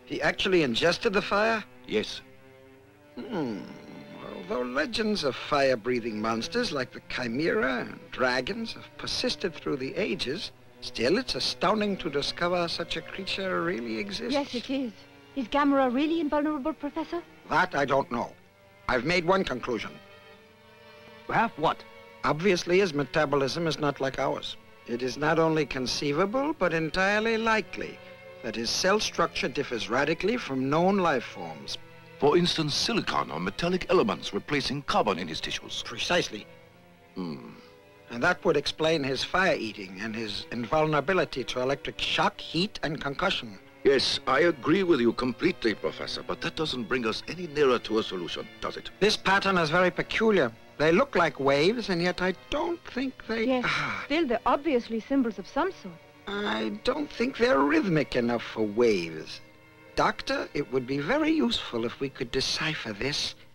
He actually ingested the fire? Yes. Although legends of fire-breathing monsters like the Chimera and dragons have persisted through the ages, still it's astounding to discover such a creature really exists. Yes, it is. Is Gamera really invulnerable, Professor? That I don't know. I've made one conclusion. Well, what? Obviously, his metabolism is not like ours. It is not only conceivable, but entirely likely that his cell structure differs radically from known life forms. For instance, silicon or metallic elements replacing carbon in his tissues. Precisely. And that would explain his fire-eating and his invulnerability to electric shock, heat, and concussion. Yes, I agree with you completely, Professor, but that doesn't bring us any nearer to a solution, does it? This pattern is very peculiar. They look like waves, and yet I don't think they... Yes, still they're obviously symbols of some sort. I don't think they're rhythmic enough for waves. Doctor, it would be very useful if we could decipher this